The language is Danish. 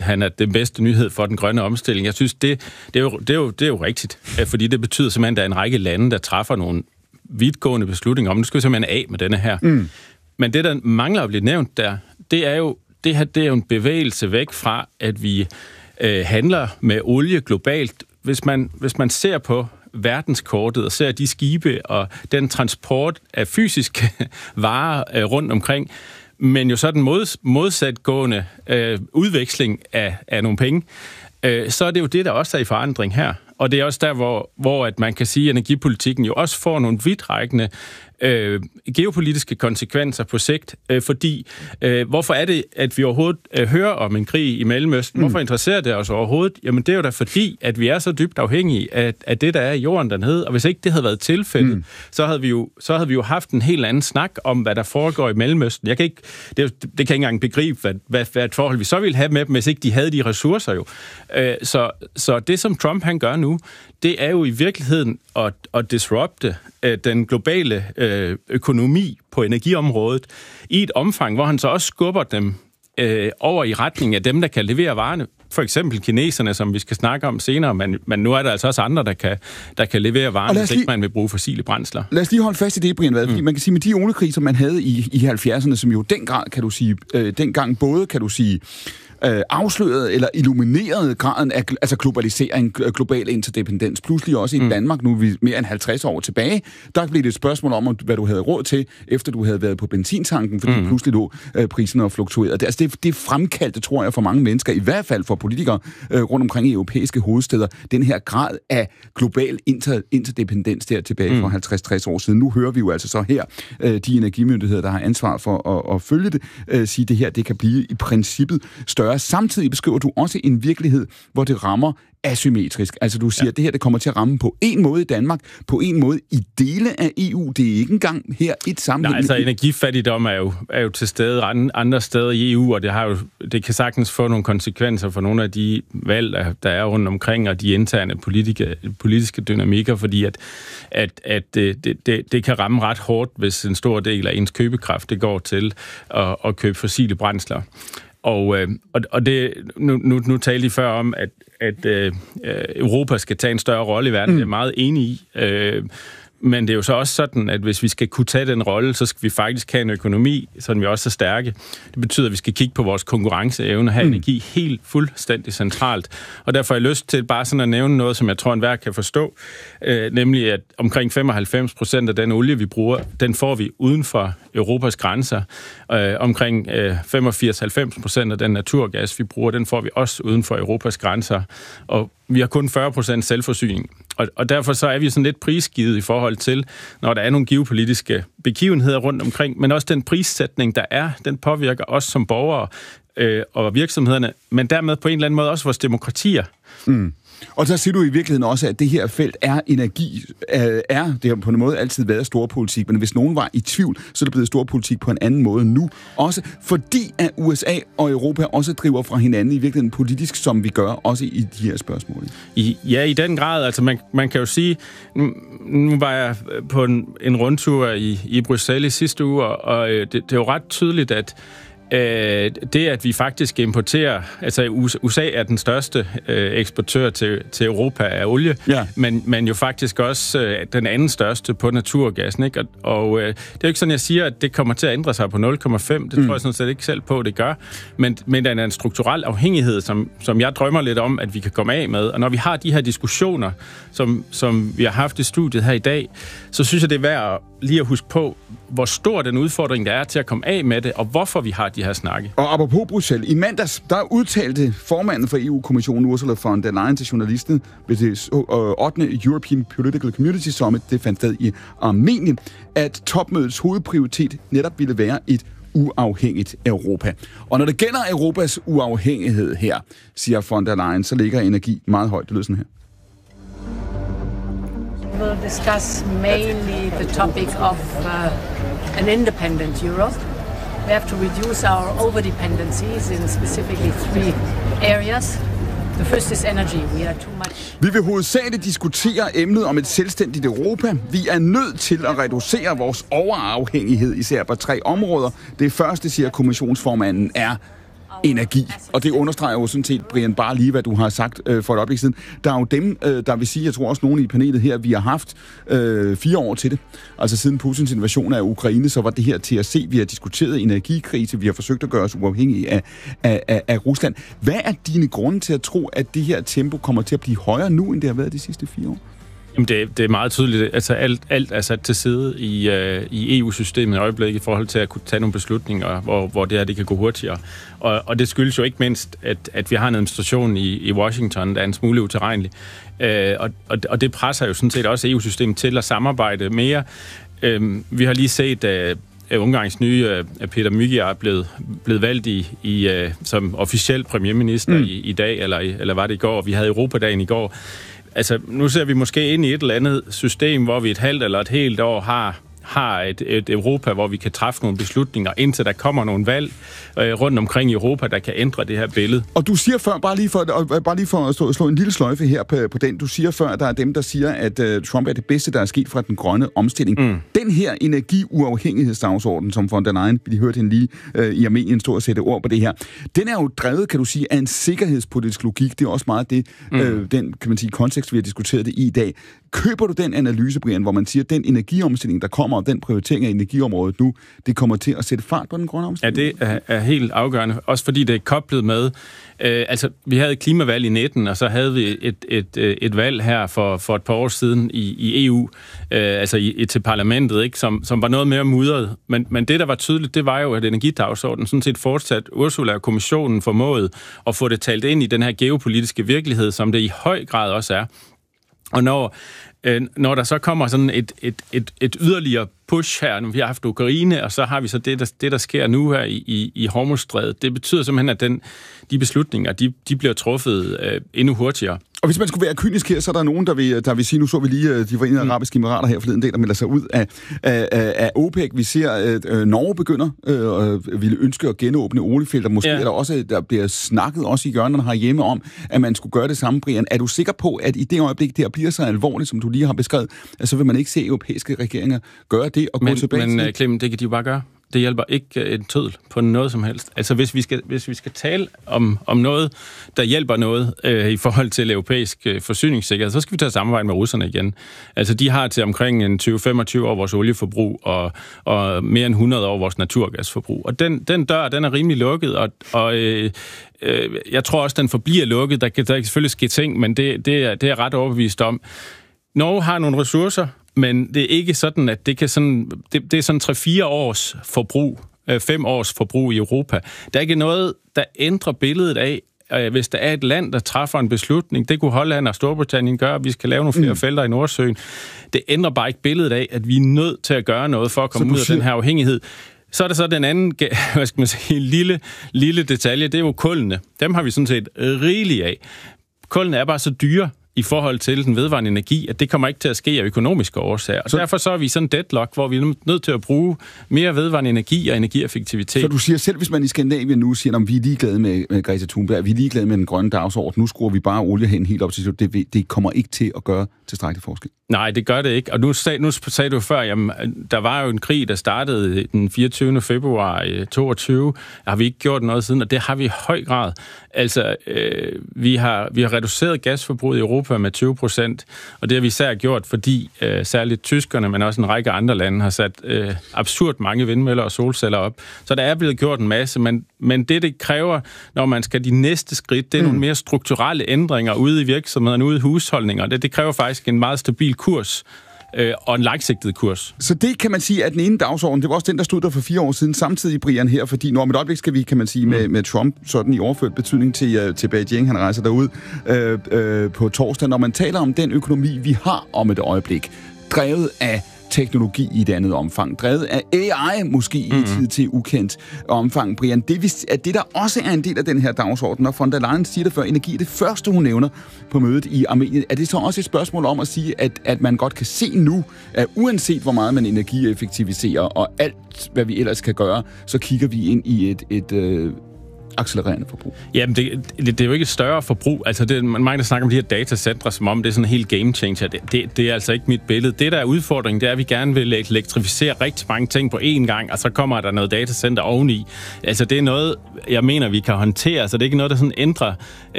han er den bedste nyhed for den grønne omstilling. Jeg synes, det er jo rigtigt, fordi det betyder simpelthen, at der er en række lande, der træffer nogle vidtgående beslutninger om, nu skal vi simpelthen af med denne her. Men det, der mangler at blive nævnt der, det er jo en bevægelse væk fra, at vi handler med olie globalt. Hvis man ser på verdenskortet og ser de skibe og den transport af fysiske varer rundt omkring, men jo sådan modsatgående udveksling af nogle penge, så er det jo det, der også er i forandring her. Og det er også der, hvor at man kan sige, at energipolitikken jo også får nogle vidtrækkende geopolitiske konsekvenser på sigt, fordi hvorfor er det, at vi overhovedet hører om en krig i Mellemøsten? Hvorfor interesserer det os overhovedet? Jamen det er jo da fordi, at vi er så dybt afhængige af det, der er i jorden dernede, og hvis ikke det havde været tilfældet, så havde vi jo haft en helt anden snak om, hvad der foregår i Mellemøsten. Det kan jeg ikke engang begribe, hvad et forhold vi så ville have med dem, hvis ikke de havde de ressourcer jo. Så det, som Trump han gør nu, det er jo i virkeligheden at disrupte den globale økonomi på energiområdet i et omfang, hvor han så også skubber dem over i retning af dem, der kan levere varerne. For eksempel kineserne, som vi skal snakke om senere, men nu er der altså også andre, der kan levere varerne, hvis ikke man vil bruge fossile brændsler. Lad os lige holde fast i det, Brian Vad, fordi man kan sige, med de oliekriser, man havde i 70'erne, som jo dengang både, kan du sige, afslørede eller illuminerede graden af globalisering, global interdependens. Pludselig også i Danmark, nu er vi mere end 50 år tilbage, der blev det et spørgsmål om, hvad du havde råd til, efter du havde været på benzintanken, fordi pludselig lå priserne og fluktuerede. Altså det fremkaldte, tror jeg, for mange mennesker, i hvert fald for politikere rundt omkring i europæiske hovedstæder, den her grad af global interdependens der tilbage for 50-60 år siden. Nu hører vi jo altså så her de energimyndigheder, der har ansvar for at følge det, sige, det her, det kan blive i princippet større. Samtidig beskriver du også en virkelighed, hvor det rammer asymmetrisk. Altså du siger, at det her det kommer til at ramme på en måde i Danmark, på en måde i dele af EU. Det er ikke engang her et sammenhæng. Nej, altså energifattigdom er jo til stede andre steder i EU, og det kan sagtens få nogle konsekvenser for nogle af de valg, der er rundt omkring, og de interne politiske dynamikker, fordi at det kan ramme ret hårdt, hvis en stor del af ens købekraft det går til at købe fossile brændsler. Og det, nu talte I før om, at Europa skal tage en større rolle i verden. Det er jeg meget enig i. Men det er jo så også sådan, at hvis vi skal kunne tage den rolle, så skal vi faktisk have en økonomi, så vi også er stærke. Det betyder, at vi skal kigge på vores konkurrenceevne og have energi helt fuldstændig centralt. Og derfor har jeg lyst til bare sådan at nævne noget, som jeg tror, enhver kan forstå, nemlig at omkring 95% af den olie, vi bruger, den får vi uden for Europas grænser. Omkring 85-90% af den naturgas, vi bruger, den får vi også uden for Europas grænser. Og vi har kun 40% selvforsyning. Og derfor så er vi sådan lidt prisgivet i forhold til, når der er nogle geopolitiske begivenheder rundt omkring, men også den prissætning, der er, den påvirker os som borgere og virksomhederne, men dermed på en eller anden måde også vores demokratier. Og så siger du i virkeligheden også, at det her felt er energi, det har på en måde altid været storpolitik, men hvis nogen var i tvivl, så er det blevet storpolitik på en anden måde nu. Også fordi at USA og Europa også driver fra hinanden i virkeligheden politisk, som vi gør også i de her spørgsmål. Ja, i den grad. Altså man kan jo sige, nu var jeg på en rundtur i Bruxelles i sidste uge, og det er jo ret tydeligt, at det, at vi faktisk importerer, altså USA er den største eksportør til Europa af olie, men jo faktisk også den anden største på naturgassen, ikke? Og det er jo ikke sådan, jeg siger, at det kommer til at ændre sig på 0,5. Det tror jeg sådan set ikke selv på, det gør. Men der er en strukturel afhængighed, som jeg drømmer lidt om, at vi kan komme af med. Og når vi har de her diskussioner, som vi har haft i studiet her i dag, så synes jeg, det er værd lige at huske på, hvor stor den udfordring der er til at komme af med det, og hvorfor vi har de her snakke. Og apropos Bruxelles, i mandags, der udtalte formanden for EU-kommissionen Ursula von der Leyen til journalisten ved det 8. European Political Community Summit, det fandt sted i Armenien, at topmødets hovedprioritet netop ville være et uafhængigt Europa. Og når det gælder Europas uafhængighed her, siger von der Leyen, så ligger energi meget højt. Det lyder sådan her. We'll discuss mainly the topic of an independent Europe. We have to reduce our overdependencies in specifically 3 areas. The first is energy. We are too much. Vi vil hovedsageligt diskutere emnet om et selvstændigt Europa. Vi er nødt til at reducere vores overafhængighed, især på 3 områder. Det første, siger kommissionsformanden, er energi. Og det understreger jo sådan set, Brian, bare lige, hvad du har sagt for et øjeblik siden. Der er jo dem, der vil sige, jeg tror også nogen i panelet her, vi har haft 4 år til det. Altså siden Putins invasion af Ukraine, så var det her til at se. Vi har diskuteret energikrise, vi har forsøgt at gøre os uafhængige af Rusland. Hvad er dine grunde til at tro, at det her tempo kommer til at blive højere nu, end det har været de sidste 4 år? Jamen det er meget tydeligt. Altså alt er sat til side i EU-systemet i øjeblikket i forhold til at kunne tage nogle beslutninger, hvor det kan gå hurtigere. Og det skyldes jo ikke mindst, at vi har en administration i Washington, der er en smule utilregnelig. Og det presser jo sådan set også EU-systemet til at samarbejde mere. Vi har lige set, at Ungarns nye Peter Magyar er blevet valgt som officiel premierminister i dag, eller var det i går? Vi havde Europadagen i går. Altså, nu ser vi måske ind i et eller andet system, hvor vi et halvt eller et helt år har et Europa, hvor vi kan træffe nogle beslutninger, indtil der kommer nogle valg rundt omkring i Europa, der kan ændre det her billede. Og du siger før, bare lige for at slå en lille sløjfe her på den, du siger før, der er dem, der siger, at Trump er det bedste, der er sket fra den grønne omstilling. Den her energiuafhængighedsdagsorden, som von der Leyen, vi hørte hende lige i Armenien stå og sætte ord på det her, den er jo drevet, kan du sige, af en sikkerhedspolitisk logik. Det er også meget det, den, kan man sige, kontekst, vi har diskuteret det i dag. Køber du den analyse, Brian, hvor man siger, at den energiomstilling, der kommer, og den prioritering af energiområdet nu, det kommer til at sætte fart på den grønne omstilling? Ja, det er helt afgørende. Også fordi det er koblet med... vi havde et klimavalg i 19, og så havde vi et valg her for et par år siden i EU, til parlamentet, ikke, som var noget mere mudret. Men det, der var tydeligt, det var jo, at energidagsordenen sådan set fortsat Ursula og kommissionen formåede at få det talt ind i den her geopolitiske virkelighed, som det i høj grad også er. Og når der så kommer sådan et yderligere push her, når vi har haft Ukraine, og så har vi så det der sker nu her i Hormuzstrædet, det betyder simpelthen, at de beslutninger, de bliver truffet endnu hurtigere. Og hvis man skulle være kynisk her, så er der nogen, der vil sige, nu så vi lige de Forenede Arabiske Emirater her forleden dag, der melder sig ud af OPEC. Vi ser, at Norge begynder at ville ønske at genåbne oliefelter. Måske er der også, der bliver snakket også i hjørnerne herhjemme om, at man skulle gøre det samme, Brian. Er du sikker på, at i det øjeblik, der bliver så alvorligt, som du lige har beskrevet, så vil man ikke se europæiske regeringer gøre det og gå tilbage til det? Men Clement, det kan de jo bare gøre. Det hjælper ikke en tøddel på noget som helst. Altså, hvis vi skal tale om noget, der hjælper noget i forhold til europæisk forsyningssikkerhed, så skal vi tage samarbejde med russerne igen. Altså, de har til omkring 20-25 år vores olieforbrug og mere end 100 år vores naturgasforbrug. Og den dør, den er rimelig lukket, og jeg tror også, den forbliver lukket. Der kan selvfølgelig ske ting, men det er ret overbevist om. Norge har nogle ressourcer, men det er ikke sådan, at det kan sådan... Det er sådan 3-4 års forbrug, 5 års forbrug i Europa. Der er ikke noget, der ændrer billedet af, hvis der er et land, der træffer en beslutning. Det kunne Holland og Storbritannien gøre, at vi skal lave nogle flere felter i Nordsøen. Det ændrer bare ikke billedet af, at vi er nødt til at gøre noget for at komme ud af den her afhængighed. Så er der så den anden, hvad skal man sige, lille detalje, det er jo kullene. Dem har vi sådan set rigeligt af. Kullene er bare så dyre i forhold til den vedvarende energi, at det kommer ikke til at ske af økonomiske årsager. Og derfor så er vi sådan en deadlock, hvor vi er nødt til at bruge mere vedvarende energi og energieffektivitet. Så du siger selv, hvis man i Skandinavien nu siger, at vi er ligeglade med Greta Thunberg, vi er ligeglade med den grønne dagsorden, nu skruer vi bare olie hen helt op til, det kommer ikke til at gøre tilstrækkelig forskel. Nej, det gør det ikke. Og nu sagde du før, jamen, der var jo en krig, der startede den 24. februar 2022. Har vi ikke gjort noget siden, og det har vi i høj grad. Altså, vi har reduceret gasforbruget i Europa med 20%, og det har vi især gjort, fordi særligt tyskerne, men også en række andre lande, har sat absurd mange vindmøller og solceller op. Så der er blevet gjort en masse, men det kræver, når man skal de næste skridt, det er nogle mere strukturelle ændringer ude i virksomhederne, ude i husholdninger. Det kræver faktisk en meget stabil kurs og en langsigtet kurs. Så det kan man sige, at den ene dagsorden, det var også den, der stod der for 4 år siden, samtidig, Brian, her, fordi når om et øjeblik skal vi, kan man sige, med Trump sådan i overført betydning til Beijing, han rejser derud på torsdag, når man taler om den økonomi, vi har om et øjeblik, drevet af teknologi i et andet omfang, drevet af AI måske i tid til ukendt omfang, Brian. Det der også er en del af den her dagsorden, og von der Leyen siger det før, energi er det første, hun nævner på mødet i Armenien. Er det så også et spørgsmål om at sige, at man godt kan se nu, at uanset hvor meget man energieffektiviserer og alt, hvad vi ellers kan gøre, så kigger vi ind i et accelererende forbrug. Jamen, det er jo ikke et større forbrug. Altså, det er mange, der snakker om de her datacentre, som om det er sådan en helt game changer. Det er altså ikke mit billede. Det, der er udfordringen, det er, at vi gerne vil elektrificere rigtig mange ting på én gang, og så kommer der noget datacenter oveni. Altså, det er noget, jeg mener, vi kan håndtere. Så det er ikke noget, der sådan ændrer